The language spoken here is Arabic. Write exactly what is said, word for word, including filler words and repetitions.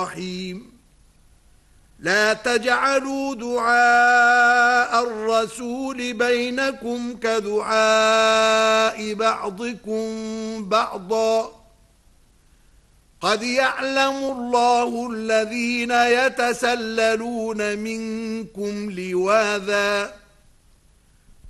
الرحيم لا تجعلوا دعاء الرسول بينكم كدعاء بعضكم بعضا قد يعلم الله الذين يتسللون منكم لواذا